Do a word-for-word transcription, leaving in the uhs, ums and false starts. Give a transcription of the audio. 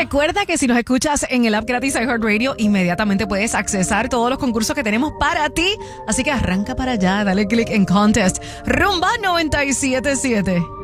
Recuerda que si nos escuchas en el app gratis iHeartRadio, inmediatamente puedes accesar todos los concursos que tenemos para ti. Así que arranca para allá, dale click en Contest. Rumba noventa y siete punto siete.